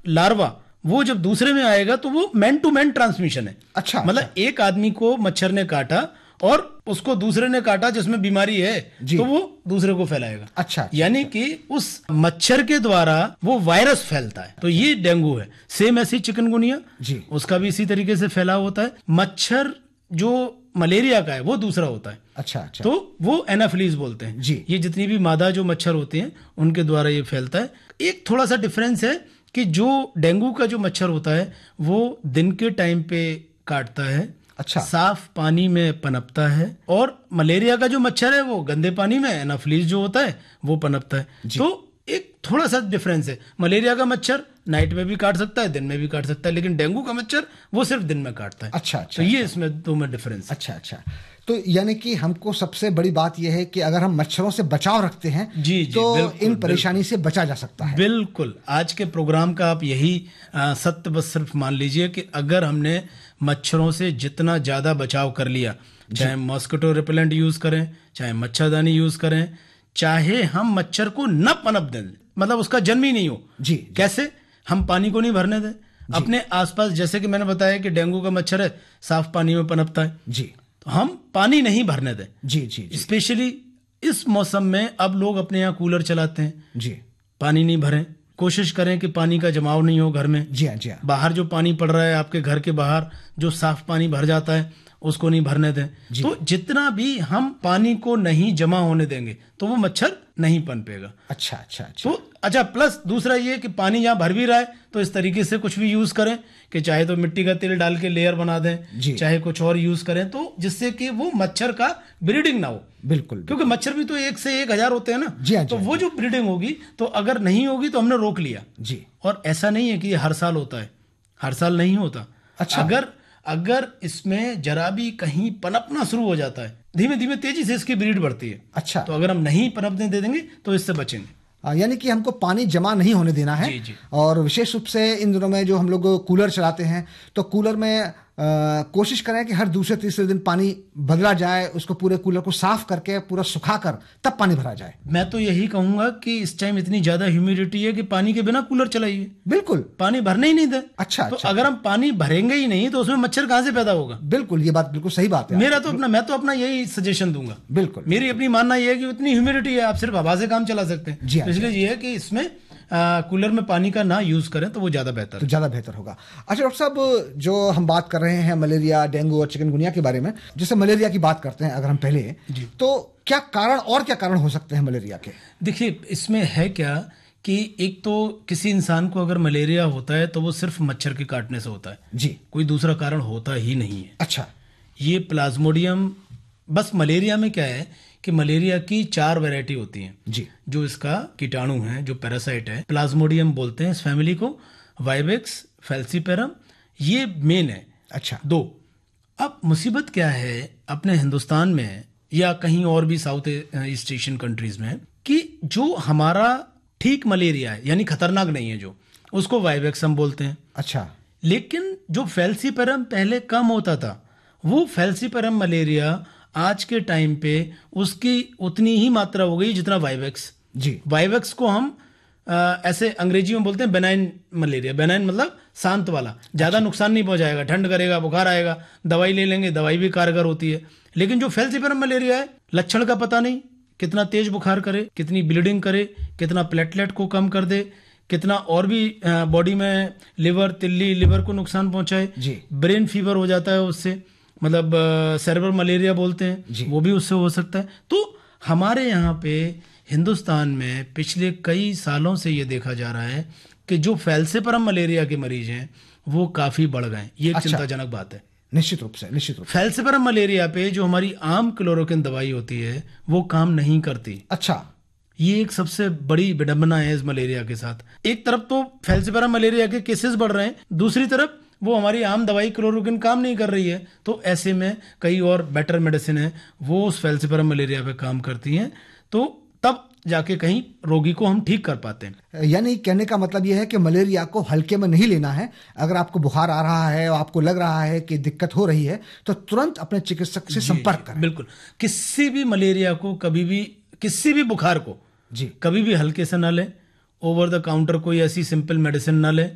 Larva वो जब दूसरे में आएगा तो वो मैन टू मैन ट्रांसमिशन है। अच्छा, मतलब एक आदमी को मच्छर ने काटा और उसको दूसरे ने काटा जिसमें बीमारी है तो वो दूसरे को फैलाएगा। अच्छा, यानी कि उस मच्छर के द्वारा वो वायरस फैलता है। तो ये डेंगू है। सेम ऐसी चिकनगुनिया जी, उसका भी इसी तरीके से फैलाव होता है। मच्छर जो मलेरिया का है वो दूसरा होता है। अच्छा, अच्छा, तो वो एनाफिलीज बोलते हैं जी। ये जितनी भी मादा जो मच्छर होते हैं उनके द्वारा ये फैलता है। एक थोड़ा सा डिफरेंस है कि जो डेंगू का जो मच्छर होता है वो दिन के टाइम पे काटता है, अच्छा, साफ पानी में पनपता है, और मलेरिया का जो मच्छर है वो गंदे पानी में एनाफिलीज जो होता है वो पनपता है। तो एक थोड़ा सा डिफरेंस है। मलेरिया का मच्छर नाइट में भी काट सकता है, दिन में भी काट सकता है, लेकिन डेंगू का मच्छर वो सिर्फ दिन में काटता है। अच्छा, अच्छा, तो ये इसमें दो में डिफरेंस। अच्छा, अच्छा। तो यानी कि हमको सबसे बड़ी बात यह है कि अगर हम मच्छरों से बचाव रखते हैं जी, तो बिल्कुल, इन परेशानी से बचा जा सकता है। बिल्कुल। आज के प्रोग्राम का आप यही सत्य बस सिर्फ मान लीजिए कि अगर हमने मच्छरों से जितना ज्यादा बचाव कर लिया, चाहे मॉस्किटो रिपेलेंट यूज करें, चाहे मच्छरदानी यूज करें, चाहे हम मच्छर को न पनप दें, मतलब उसका जन्म ही नहीं हो जी, कैसे हम पानी को नहीं भरने दें अपने आसपास। जैसे कि मैंने बताया कि डेंगू का मच्छर है साफ पानी में पनपता है जी, तो हम पानी नहीं भरने दें। जी, जी, जी, स्पेशली इस मौसम में अब लोग अपने यहाँ कूलर चलाते हैं, जी, पानी नहीं भरें। कोशिश करें कि पानी का जमाव नहीं हो घर में। जी हाँ, जी हाँ, बाहर जो पानी पड़ रहा है आपके घर के बाहर जो साफ पानी भर जाता है उसको नहीं भरने दें। तो जितना भी हम पानी को नहीं जमा होने देंगे तो वो मच्छर नहीं पनपेगा। अच्छा, अच्छा, अच्छा, तो अच्छा, प्लस दूसरा ये कि पानी जहाँ भर भी रहा है तो इस तरीके से कुछ भी यूज करें कि चाहे तो मिट्टी का तेल डाल के लेयर बना दें, चाहे कुछ और यूज करें, तो जिससे कि वो मच्छर का ब्रीडिंग ना हो। बिल्कुल, क्योंकि मच्छर भी तो 1 से 1000 होते हैं ना। जी हाँ, तो वो जो ब्रीडिंग होगी तो अगर नहीं होगी तो हमने रोक लिया जी। और ऐसा नहीं है कि ये हर साल होता है, हर साल नहीं होता। अच्छा, अगर इसमें जरा भी कहीं पनपना शुरू हो जाता है, धीमे धीमे तेजी से इसकी ब्रीड बढ़ती है। अच्छा, तो अगर हम नहीं पनपने दे देंगे तो इससे बचेंगे। यानी कि हमको पानी जमा नहीं होने देना है। जी, जी। और विशेष रूप से इन दिनों में जो हम लोग कूलर चलाते हैं तो कूलर में कोशिश करें कि हर दूसरे तीसरे दिन पानी बदला जाए, उसको पूरे कूलर को साफ करके पूरा सुखाकर तब पानी भरा जाए। मैं तो यही कहूंगा कि इस टाइम इतनी ज्यादा ह्यूमिडिटी है कि पानी के बिना कूलर चलाइए। बिल्कुल, पानी भरने ही नहीं दे। अच्छा, तो अच्छा, अगर हम पानी भरेंगे ही नहीं तो उसमें मच्छर कहां से पैदा होगा। बिल्कुल, ये बात बिल्कुल सही बात है। मैं तो अपना यही सजेशन दूंगा। बिल्कुल, मेरी अपनी मानना यह है कि इतनी ह्यूमिडिटी है आप सिर्फ हवा से काम चला सकते हैं। जी हाँ, इसलिए ये है कि इसमें कूलर में पानी का ना यूज करें तो वो ज्यादा बेहतर, तो ज्यादा बेहतर होगा। अच्छा डॉक्टर साहब, जो हम बात कर रहे हैं मलेरिया, डेंगू और चिकनगुनिया के बारे में, जैसे मलेरिया की बात करते हैं अगर हम पहले, तो क्या कारण हो सकते हैं मलेरिया के? देखिए, इसमें है क्या कि एक तो किसी इंसान को अगर मलेरिया होता है तो वो सिर्फ मच्छर के काटने से होता है जी, कोई दूसरा कारण होता ही नहीं है। अच्छा, ये प्लाज्मोडियम, बस मलेरिया में क्या है कि मलेरिया की 4 वैरायटी होती हैं जी, जो इसका कीटाणु है, जो पैरासाइट है, प्लाज्मोडियम बोलते हैं इस फैमिली को, वाइवेक्स, फैल्सीपेरम, ये मेन है। अच्छा, 2। अब मुसीबत क्या है अपने हिंदुस्तान में या कहीं और भी साउथ ईस्ट एशियन कंट्रीज में कि जो हमारा ठीक मलेरिया है यानी खतरनाक नहीं है, जो उसको वाइवेक्स हम बोलते हैं। अच्छा, लेकिन जो फैल्सीपेरम पहले कम होता था, वो फैल्सीपेरम मलेरिया आज के टाइम पे उसकी उतनी ही मात्रा हो गई जितना वाइवेक्स। जी, वाइवेक्स को हम ऐसे अंग्रेजी में बोलते हैं बेनाइन मलेरिया। बेनाइन मतलब शांत वाला, ज्यादा नुकसान नहीं पहुंचाएगा, ठंड करेगा, बुखार आएगा, दवाई ले लेंगे, दवाई भी कारगर होती है। लेकिन जो फैल्सीपेरम मलेरिया है, लक्षण का पता नहीं, कितना तेज बुखार करे, कितनी ब्लीडिंग करे, कितना प्लेटलेट को कम कर दे, कितना और भी बॉडी में लिवर, तिल्ली, लिवर को नुकसान पहुंचाए, ब्रेन फीवर हो जाता है उससे, मतलब सेरेब्रल मलेरिया बोलते हैं, वो भी उससे हो सकता है। तो हमारे यहाँ पे हिंदुस्तान में पिछले कई सालों से ये देखा जा रहा है कि जो फैल्सीपेरम मलेरिया के मरीज हैं वो काफी बढ़ गए। ये एक चिंताजनक बात है। निश्चित रूप से। फैल्सीपेरम मलेरिया पे जो हमारी आम क्लोरोक्विन दवाई होती है वो काम नहीं करती। अच्छा, ये एक सबसे बड़ी विडंबना है इस मलेरिया के साथ। एक तरफ तो फैल्सीपेरम मलेरिया के केसेस बढ़ रहे हैं, दूसरी तरफ वो हमारी आम दवाई क्लोरोक्विन काम नहीं कर रही है। तो ऐसे में कई और बेटर मेडिसिन है वो उस फैल्सीपेरम मलेरिया पे काम करती हैं, तो तब जाके कहीं रोगी को हम ठीक कर पाते हैं। यानी कहने का मतलब यह है कि मलेरिया को हल्के में नहीं लेना है। अगर आपको बुखार आ रहा है और आपको लग रहा है कि दिक्कत हो रही है तो तुरंत अपने चिकित्सक से संपर्क करें। बिल्कुल, किसी भी मलेरिया को कभी भी, किसी भी बुखार को कभी भी हल्के से ना लें। ओवर द काउंटर कोई ऐसी सिंपल मेडिसिन ना लें